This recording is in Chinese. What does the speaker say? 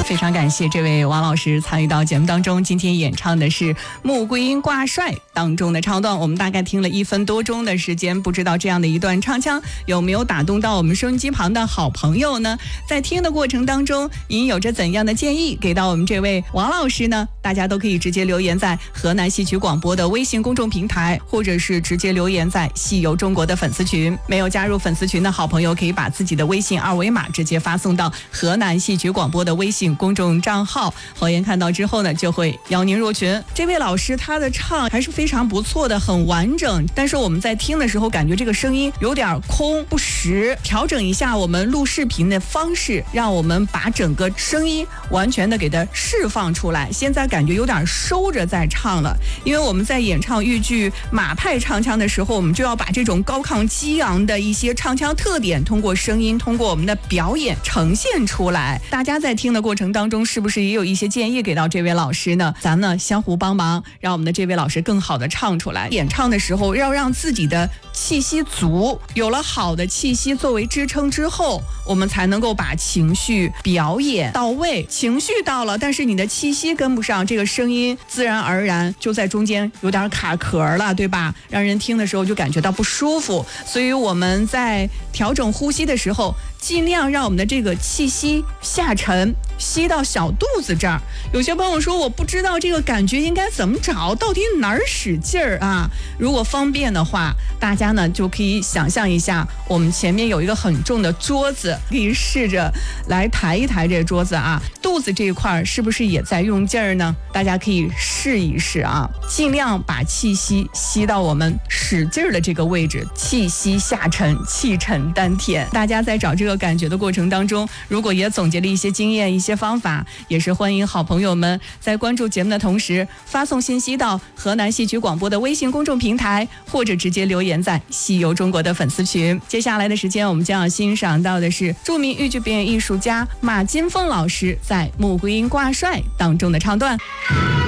非常感谢这位王老师参与到节目当中。今天演唱的是《穆桂英挂帅》当中的唱段，我们大概听了1分多钟的时间，不知道这样的一段唱腔有没有打动到我们收音机旁的好朋友呢？在听的过程当中，您有着怎样的建议给到我们这位王老师呢？大家都可以直接留言在河南戏曲广播的微信公众平台，或者是直接留言在戏游中国的粉丝群。没有加入粉丝群的好朋友，可以把自己的微信2维码直接发送到河南戏曲广播的微信公众账号，侯岩看到之后呢，就会邀您入群。这位老师他的唱还是非常不错的，很完整，但是我们在听的时候感觉这个声音有点空不实，调整一下我们录视频的方式，让我们把整个声音完全的给它释放出来。现在感觉有点收着在唱了，因为我们在演唱豫剧马派唱腔的时候，我们就要把这种高亢激昂的一些唱腔特点通过声音，通过我们的表演呈现出来。大家在听的过程当中是不是也有一些建议给到这位老师呢？咱呢相互帮忙，让我们的这位老师更好的唱出来。演唱的时候要让自己的气息足，有了好的气息作为支撑之后，我们才能够把情绪表演到位。情绪到了，但是你的气息跟不上，这个声音自然而然就在中间有点卡壳了，对吧？让人听的时候就感觉到不舒服。所以我们在调整呼吸的时候，尽量让我们的这个气息下沉，吸到小肚子这儿。有些朋友说我不知道这个感觉应该怎么找，到底哪儿使劲儿啊？如果方便的话，大家呢就可以想象一下，我们前面有一个很重的桌子，可以试着来抬一抬这桌子啊，肚子这一块是不是也在用劲儿呢？大家可以试一试啊，尽量把气息吸到我们使劲儿的这个位置，气息下沉，气沉丹田。大家在找这个感觉的过程当中，如果也总结了一些经验、一些方法，也是欢迎好朋友们在关注节目的同时，发送信息到河南戏曲广播的微信公众平台，或者直接留言在戏游中国的粉丝群。接下来的时间，我们将要欣赏到的是著名豫剧表演艺术家马金凤老师在《穆桂英挂帅》当中的唱段。